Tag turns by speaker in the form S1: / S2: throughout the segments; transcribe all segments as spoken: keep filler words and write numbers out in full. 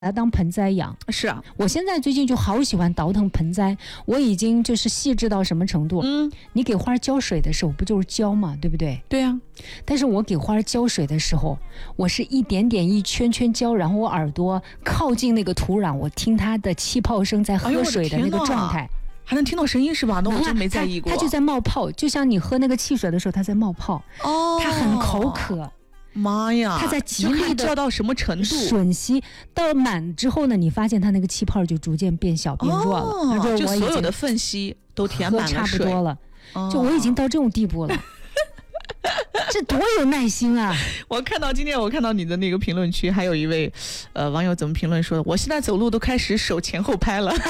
S1: 它当盆栽养。
S2: 是啊，
S1: 我现在最近就好喜欢倒腾盆栽，我已经就是细致到什么程度？
S2: 嗯，
S1: 你给花浇水的时候不就是浇嘛，对不对？
S2: 对啊。
S1: 但是我给花浇水的时候，我是一点点一圈圈浇，然后我耳朵靠近那个土壤，我听它的气泡声在喝水的那个状态。哎
S2: 还能听到声音是吧？那我真没在意过。
S1: 它就在冒泡，就像你喝那个汽水的时候，它在冒泡。哦，它很口渴。
S2: 妈呀！
S1: 它在极力的
S2: 浇到什么程度？
S1: 吮吸到满之后呢，你发现它那个气泡就逐渐变小变弱了。
S2: 哦，就所有的缝隙都填满了水，
S1: 差不多了。哦，就我已经到这种地步了。这多有耐心啊！
S2: 我看到今天我看到你的那个评论区，还有一位呃网友怎么评论说的？我现在走路都开始手前后拍了。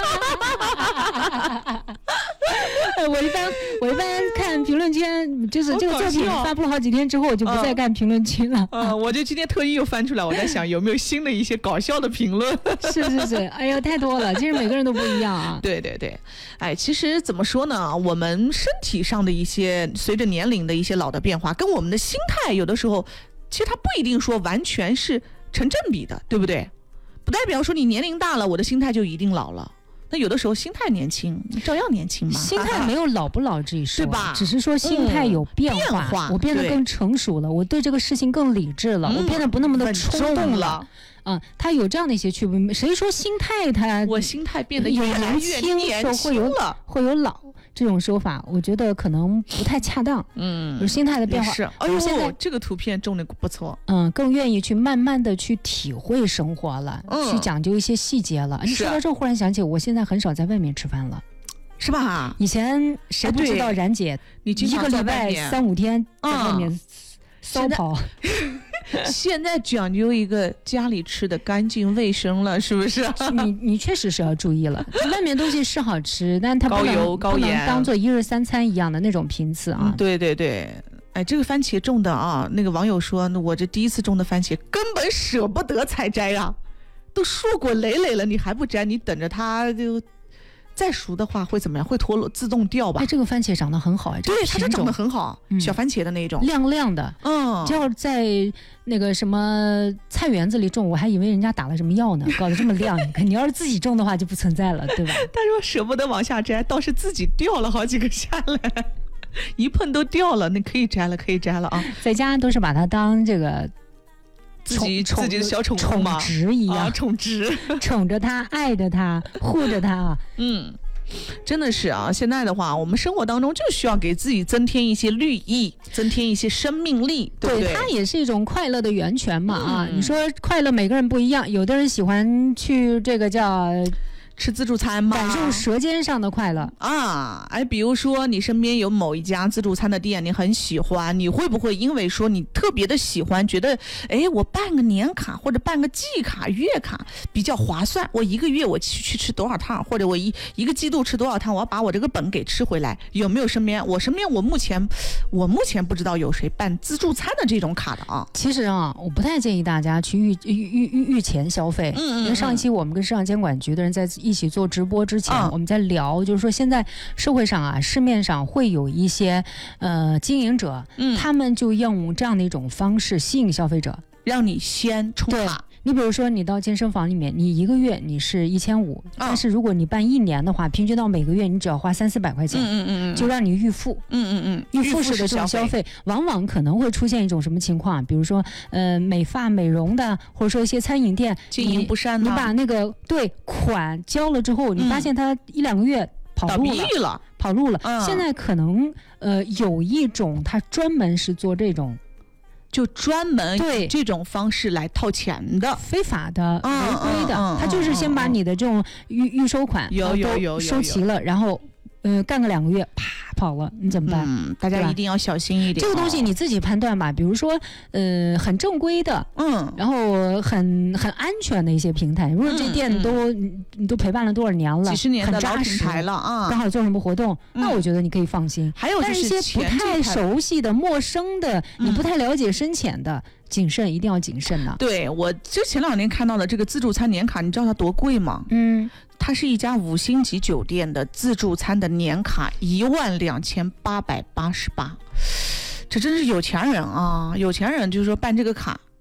S1: 我一般我一般看评论圈，就是这个作品发布了好几天之后，我就不再看评论区了。
S2: 呃，我就今天特意又翻出来，我在想有没有新的一些搞笑的评论。
S1: 是是是，哎呀，太多了，其实每个人都不一样啊。
S2: 对对对，哎，其实怎么说呢？我们身体上的一些随着年龄的一些老的变化，跟我们的心态有的时候，其实它不一定说完全是成正比的，对不对？不代表说你年龄大了，我的心态就一定老了。那有的时候心态年轻，照样年轻嘛。
S1: 心态没有老不老这一说，
S2: 对吧？
S1: 只是说心态有变化，
S2: 嗯、变化
S1: 我变得更成熟了，我对这个事情更理智了，嗯、我变得不那么的冲动了。嗯，他有这样的一些区别。谁说心态他？
S2: 我心态变得越来越年轻了，
S1: 会有老这种说法，我觉得可能不太恰当。嗯，就是心态的变化。
S2: 是，哎呦，现在这个图片种的不错。
S1: 嗯，更愿意去慢慢的去体会生活了，嗯、去讲究一些细节了。你说到这，忽然想起，我现在很少在外面吃饭了。
S2: 是吧？
S1: 以前谁不知道冉姐，
S2: 你
S1: 一个礼拜三五天在外面骚跑。
S2: 现在讲究一个家里吃的干净卫生了，是不是？
S1: 你你确实是要注意了，外面东西是好吃，但它不能
S2: 高油高盐，
S1: 不能当做一日三餐一样的那种频次啊。
S2: 嗯、对对对，哎，这个番茄种的啊，那个网友说，我这第一次种的番茄根本舍不得采摘啊，都硕果累累了，你还不摘，你等着它就。再熟的话会怎么样？会脱落自动掉吧？
S1: 哎，这个番茄长得很好哎，
S2: 对，它这长得很好，嗯、小番茄的那种，
S1: 亮亮的。嗯，就要在那个什么菜园子里种，我还以为人家打了什么药呢，搞得这么亮。你要是自己种的话，就不存在了，对吧？
S2: 他说舍不得往下摘，倒是自己掉了好几个下来，一碰都掉了。那可以摘了，可以摘了啊！
S1: 在家都是把它当这个。
S2: 自己自己的小宠物吗？
S1: 宠殖一样，
S2: 啊、宠殖，
S1: 宠着它，爱着它，护着它。
S2: 嗯，真的是啊。现在的话，我们生活当中就需要给自己增添一些绿意，增添一些生命力，对不对？
S1: 对，它也是一种快乐的源泉嘛。嗯、啊，你说快乐，每个人不一样，有的人喜欢去这个叫。
S2: 吃自助餐吗？
S1: 感受舌尖上的快乐
S2: 啊！哎，比如说你身边有某一家自助餐的店，你很喜欢，你会不会因为说你特别的喜欢，觉得哎，我办个年卡或者办个季卡、月卡比较划算，我一个月我去去吃多少趟，或者我一一个季度吃多少趟，我要把我这个本给吃回来？有没有身边？我身边我目前我目前不知道有谁办自助餐的这种卡的啊。
S1: 其实啊，我不太建议大家去预预预预预前消费。嗯嗯。因为上一期我们跟市场监管局的人在一起做直播之前，嗯、我们在聊，就是说现在社会上啊，市面上会有一些呃经营者，嗯，他们就用这样的一种方式吸引消费者，
S2: 让你先充卡。
S1: 你比如说，你到健身房里面，你一个月你是一千五，但是如果你办一年的话，平均到每个月你只要花三四百块钱，嗯嗯嗯，就让你预付，嗯嗯嗯，预付式的这种消费，往往可能会出现一种什么情况？比如说，呃，美发美容的，或者说一些餐饮店
S2: 经营不善，
S1: 你把那个对款交了之后，你发现它一两个月跑路了，
S2: 了
S1: 跑路了。嗯、现在可能呃有一种，它专门是做这种。
S2: 就专门对这种方式来套钱的，
S1: 非法的、违规的，嗯嗯嗯、他就是先把你的这种预预收款
S2: 有有有
S1: 收齐了，然后呃干个两个月，啪跑了，你怎么办？
S2: 嗯，大家一定要小心一点。
S1: 这个东西你自己判断吧，比如说呃很正规的，嗯，然后很很安全的一些平台，如果这店都、嗯、你都陪伴了多少年了，
S2: 几十年的老品牌了啊，
S1: 刚好做什么活动，嗯、那我觉得你可以放心。
S2: 还有就是
S1: 但是一些不太熟悉的、陌生的，你不太了解深浅的。谨慎，一定要谨慎呐、啊。
S2: 对，我就前两年看到的这个自助餐年卡，你知道它多贵吗？
S1: 嗯，
S2: 它是一家五星级酒店的自助餐的年卡，一万两千八百八十八。这真是有钱人啊！有钱人就是说办这个卡，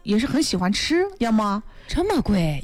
S2: 也是很喜欢吃，要么
S1: 这么贵。